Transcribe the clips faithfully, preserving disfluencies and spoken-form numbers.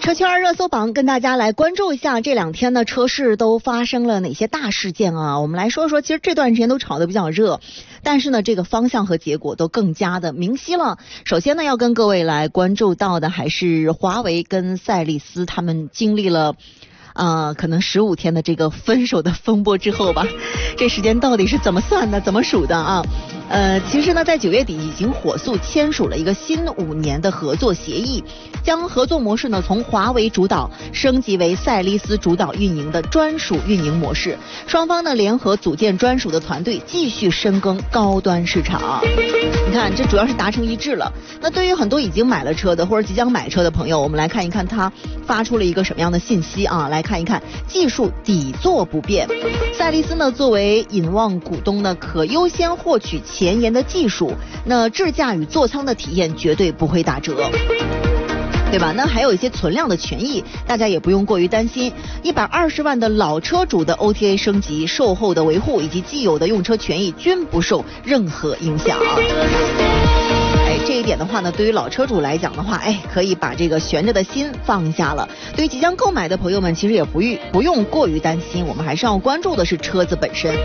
车圈热搜榜跟大家来关注一下，这两天呢车市都发生了哪些大事件啊？我们来说说，其实这段时间都炒得比较热，但是呢这个方向和结果都更加的明晰了。首先呢要跟各位来关注到的还是华为跟赛力斯他们经历了呃，可能十五天的这个分手的风波之后吧，这时间到底是怎么算的，怎么数的啊？呃，其实呢，在九月底已经火速签署了一个新五年的合作协议，将合作模式呢从华为主导升级为赛力斯主导运营的专属运营模式。双方呢联合组建专属的团队，继续深耕高端市场。你看，这主要是达成一致了。那对于很多已经买了车的或者即将买车的朋友，我们来看一看他发出了一个什么样的信息啊？来看一看，技术底座不变。赛力斯呢作为引望股东呢，可优先获取前沿的技术，那智驾与座舱的体验绝对不会打折，对吧？那还有一些存量的权益，大家也不用过于担心。一百二十万的老车主的 O T A 升级、售后的维护以及既有的用车权益均不受任何影响。哎，这一点的话呢，对于老车主来讲的话，哎，可以把这个悬着的心放下了。对于即将购买的朋友们，其实也不用不用过于担心，我们还是要关注的是车子本身。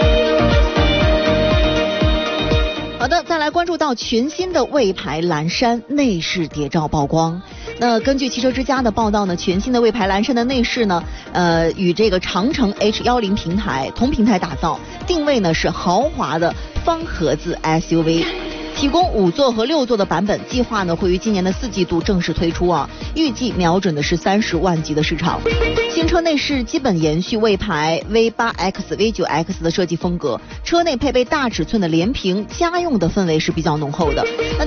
好的，再来关注到全新的魏牌蓝山内饰谍照曝光。那根据汽车之家的报道呢，全新的魏牌蓝山的内饰呢，呃，与这个长城 H 十 零平台同平台打造，定位呢是豪华的方盒子 S U V。提供五座和六座的版本，计划呢会于今年的四季度正式推出啊，预计瞄准的是三十万级的市场。新车内饰基本延续魏牌 V 八 X、V 九 X 的设计风格，车内配备大尺寸的连屏，家用的氛围是比较浓厚的。那